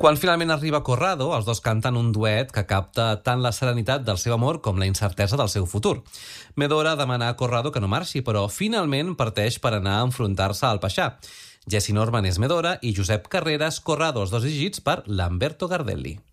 Quan finalment arriba Corrado, els dos canten un duet que capta tant la serenitat del seu amor com la incertesa del seu futur. Medora demana a Corrado que no marxi, però finalment parteix per anar a enfrontar-se al Paixà. Jessy Norman és Medora i Josep Carreras Corrado, els dos dirigits per Lamberto Gardelli.